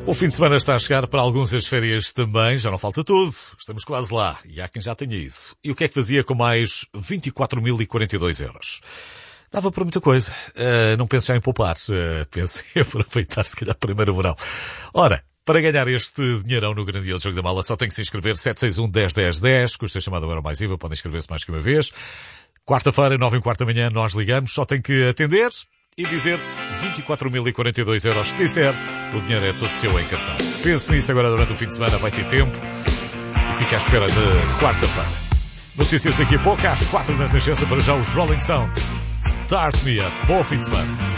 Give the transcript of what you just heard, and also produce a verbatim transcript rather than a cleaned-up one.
O fim de semana está a chegar, para alguns as férias também, já não falta tudo, estamos quase lá, e há quem já tenha isso. E o que é que fazia com mais vinte e quatro mil e quarenta e dois euros? Dava para muita coisa, uh, não pense já em poupar-se, uh, pense em aproveitar se calhar primeiro o verão. Ora, para ganhar este dinheirão no grandioso Jogo da Mala só tem que se inscrever sete seis um, um zero, um zero, um zero, custa a chamada Euro mais I V A, podem inscrever-se mais que uma vez. Quarta-feira, nove e quarto da manhã, nós ligamos, só tem que atender e dizer vinte e quatro mil e quarenta e dois euros. Se disser, o dinheiro é todo seu em cartão. Pense nisso agora durante o fim de semana, vai ter tempo e fica à espera de quarta-feira. Notícias daqui a pouco, às quatro da Renascença, para já os Rolling Stones. Start Me Up. Bom fim de semana.